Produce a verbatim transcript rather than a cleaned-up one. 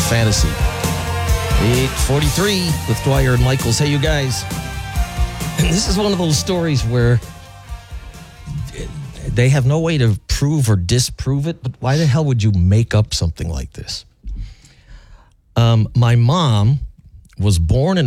fantasy. eight forty-three with Dwyer and Michaels. Hey, you guys. And this is one of those stories where they have no way to prove or disprove it, but why the hell would you make up something like this? Um, my mom was born and